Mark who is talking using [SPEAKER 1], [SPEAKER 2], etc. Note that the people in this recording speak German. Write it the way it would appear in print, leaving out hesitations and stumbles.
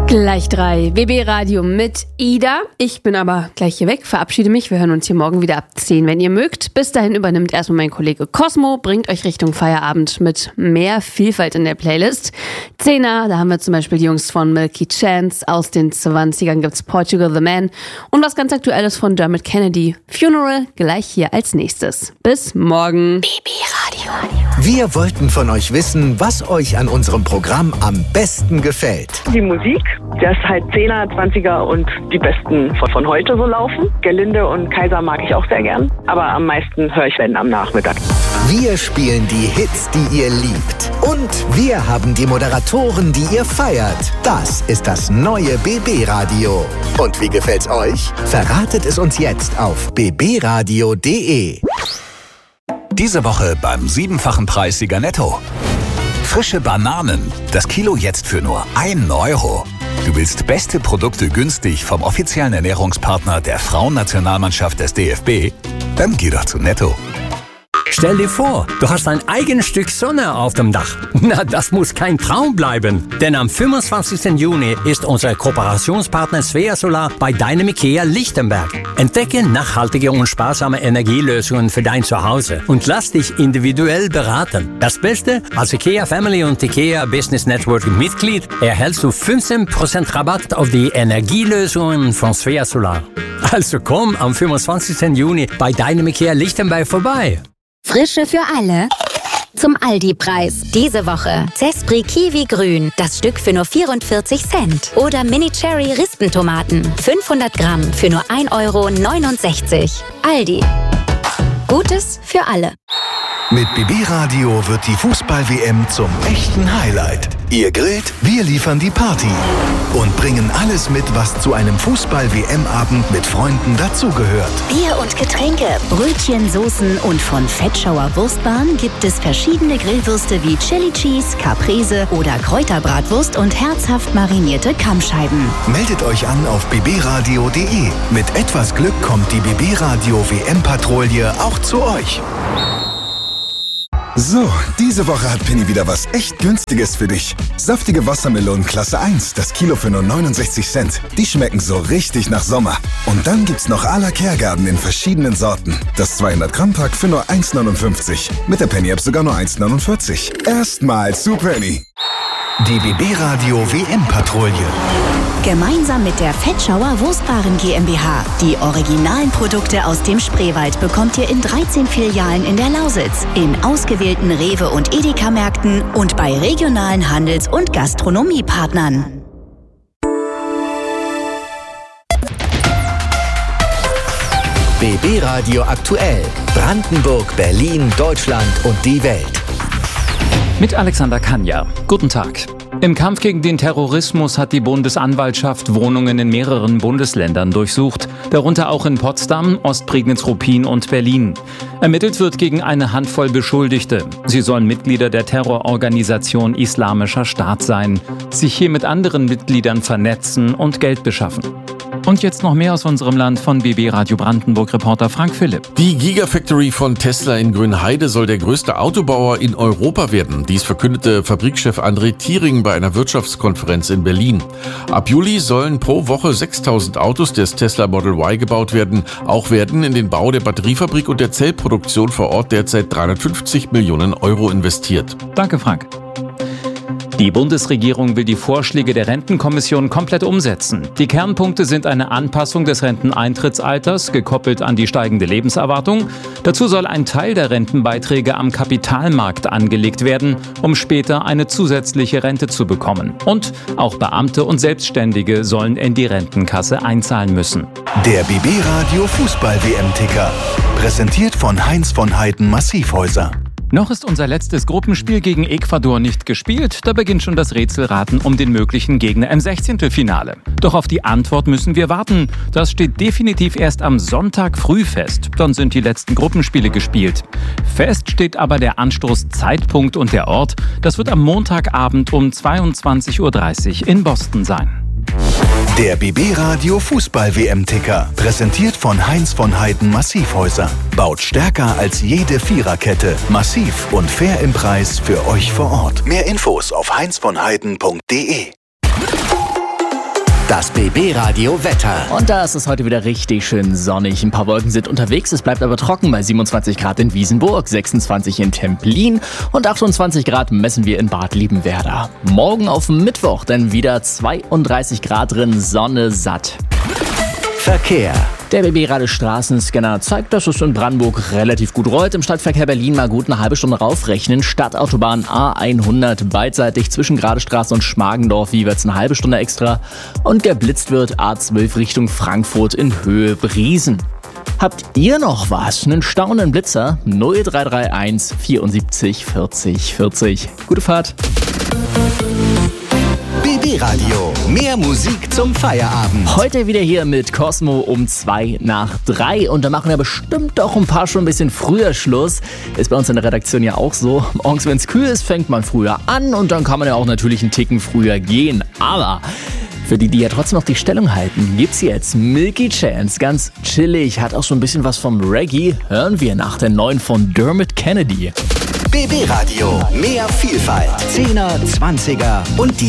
[SPEAKER 1] Gleich 3, BB Radio mit Ida. Ich bin aber gleich hier weg, verabschiede mich. Wir hören uns hier morgen wieder ab 10, wenn ihr mögt. Bis dahin übernimmt erstmal mein Kollege Cosmo, bringt euch Richtung Feierabend mit mehr Vielfalt in der Playlist. 10er, da haben wir zum Beispiel die Jungs von Milky Chance. Aus den 20ern gibt's Portugal the Man. Und was ganz Aktuelles von Dermot Kennedy. Funeral gleich hier als nächstes. Bis morgen.
[SPEAKER 2] BB Radio.
[SPEAKER 3] Wir wollten von euch wissen, was euch an unserem Programm am besten gefällt.
[SPEAKER 4] Die Musik, dass halt 10er, 20er und die besten von heute so laufen. Gerlinde und Kaiser mag ich auch sehr gern, aber am meisten höre ich wenn am Nachmittag.
[SPEAKER 3] Wir spielen die Hits, die ihr liebt. Und wir haben die Moderatoren, die ihr feiert. Das ist das neue BB Radio. Und wie gefällt's euch? Verratet es uns jetzt auf bbradio.de.
[SPEAKER 5] Diese Woche beim 7-fachen Preissieger Netto. Frische Bananen, das Kilo jetzt für nur 1 Euro. Du willst beste Produkte günstig vom offiziellen Ernährungspartner der Frauennationalmannschaft des DFB? Dann geh doch zu Netto.
[SPEAKER 6] Stell dir vor, du hast ein eigenes Stück Sonne auf dem Dach. Na, das muss kein Traum bleiben. Denn am 25. Juni ist unser Kooperationspartner Svea Solar bei deinem IKEA Lichtenberg. Entdecke nachhaltige und sparsame Energielösungen für dein Zuhause und lass dich individuell beraten. Das Beste, als IKEA Family und IKEA Business Network Mitglied erhältst du 15% Rabatt auf die Energielösungen von Svea Solar. Also komm am 25. Juni bei deinem IKEA Lichtenberg vorbei.
[SPEAKER 2] Frische für alle. Zum Aldi-Preis. Diese Woche Zespri Kiwi Grün, das Stück für nur 44 Cent. Oder Mini Cherry Rispentomaten, 500 Gramm für nur 1,69 Euro. Aldi. Gutes für alle.
[SPEAKER 3] Mit BB Radio wird die Fußball-WM zum echten Highlight. Ihr grillt, wir liefern die Party. Und bringen alles mit, was zu einem Fußball-WM-Abend mit Freunden dazugehört.
[SPEAKER 2] Bier und Getränke, Brötchen, Soßen und von Fettschauer Wurstbahn gibt es verschiedene Grillwürste wie Chili Cheese, Caprese oder Kräuterbratwurst und herzhaft marinierte Kammscheiben.
[SPEAKER 3] Meldet euch an auf bbradio.de. Mit etwas Glück kommt die BB Radio WM-Patrouille auch zu euch.
[SPEAKER 7] So, diese Woche hat Penny wieder was echt Günstiges für dich. Saftige Wassermelonen Klasse 1, das Kilo für nur 69 Cent. Die schmecken so richtig nach Sommer. Und dann gibt's noch à la Kergarten in verschiedenen Sorten. Das 200-Gramm-Pack für nur 1,59. Mit der Penny-App sogar nur 1,49. Erstmal zu Penny.
[SPEAKER 3] Die BB Radio WM-Patrouille.
[SPEAKER 2] Gemeinsam mit der Fettschauer Wurstbaren GmbH. Die originalen Produkte aus dem Spreewald bekommt ihr in 13 Filialen in der Lausitz, in ausgewählten Rewe- und Edeka-Märkten und bei regionalen Handels- und Gastronomiepartnern.
[SPEAKER 3] BB Radio aktuell. Brandenburg, Berlin, Deutschland und die Welt.
[SPEAKER 8] Mit Alexander Kanja. Guten Tag. Im Kampf gegen den Terrorismus hat die Bundesanwaltschaft Wohnungen in mehreren Bundesländern durchsucht, darunter auch in Potsdam, Ostprignitz-Ruppin und Berlin. Ermittelt wird gegen eine Handvoll Beschuldigte. Sie sollen Mitglieder der Terrororganisation Islamischer Staat sein, sich hier mit anderen Mitgliedern vernetzen und Geld beschaffen. Und jetzt noch mehr aus unserem Land von BB Radio Brandenburg-Reporter Frank Philipp.
[SPEAKER 9] Die Gigafactory von Tesla in Grünheide soll der größte Autobauer in Europa werden. Dies verkündete Fabrikchef André Thiering bei einer Wirtschaftskonferenz in Berlin. Ab Juli sollen pro Woche 6.000 Autos des Tesla Model Y gebaut werden. Auch werden in den Bau der Batteriefabrik und der Zellproduktion vor Ort derzeit 350 Millionen Euro investiert.
[SPEAKER 8] Danke, Frank. Die Bundesregierung will die Vorschläge der Rentenkommission komplett umsetzen. Die Kernpunkte sind eine Anpassung des Renteneintrittsalters, gekoppelt an die steigende Lebenserwartung. Dazu soll ein Teil der Rentenbeiträge am Kapitalmarkt angelegt werden, um später eine zusätzliche Rente zu bekommen. Und auch Beamte und Selbstständige sollen in die Rentenkasse einzahlen müssen.
[SPEAKER 3] Der BB Radio Fußball-WM-Ticker. Präsentiert von Heinz von Heiden Massivhäuser.
[SPEAKER 8] Noch ist unser letztes Gruppenspiel gegen Ecuador nicht gespielt, da beginnt schon das Rätselraten um den möglichen Gegner im 16. Doch auf die Antwort müssen wir warten. Das steht definitiv erst am Sonntag früh fest. Dann sind die letzten Gruppenspiele gespielt. Fest steht aber der Anstoßzeitpunkt und der Ort. Das wird am Montagabend um 22:30 Uhr in Boston sein.
[SPEAKER 3] Der BB Radio Fußball-WM-Ticker. Präsentiert von Heinz von Heiden Massivhäuser. Baut stärker als jede Viererkette. Massiv und fair im Preis für euch vor Ort. Mehr Infos auf heinzvonheiden.de. Das BB Radio Wetter.
[SPEAKER 10] Und da ist es heute wieder richtig schön sonnig. Ein paar Wolken sind unterwegs, es bleibt aber trocken bei 27 Grad in Wiesenburg, 26 in Templin und 28 Grad messen wir in Bad Liebenwerda. Morgen auf Mittwoch dann wieder 32 Grad drin, Sonne satt.
[SPEAKER 3] Verkehr.
[SPEAKER 10] Der BB-Radio Straßenscanner zeigt, dass es in Brandenburg relativ gut rollt. Im Stadtverkehr Berlin mal gut eine halbe Stunde raufrechnen. Stadtautobahn A100 beidseitig zwischen Gradestraße und Schmargendorf jeweils eine halbe Stunde extra. Und geblitzt wird A12 Richtung Frankfurt in Höhe Briesen. Habt ihr noch was? Einen staunenden Blitzer? 0331 74 40 40. Gute Fahrt.
[SPEAKER 3] BB Radio. Mehr Musik zum Feierabend.
[SPEAKER 10] Heute wieder hier mit Cosmo um 2:03 und da machen wir bestimmt auch ein paar schon ein bisschen früher Schluss. Ist bei uns in der Redaktion ja auch so. Morgens, wenn es kühl ist, fängt man früher an und dann kann man ja auch natürlich einen Ticken früher gehen. Aber für die ja trotzdem noch die Stellung halten, gibt's jetzt Milky Chance. Ganz chillig, hat auch so ein bisschen was vom Reggae. Hören wir nach der neuen von Dermot Kennedy.
[SPEAKER 3] BB Radio. Mehr Vielfalt. 10er, 20er und die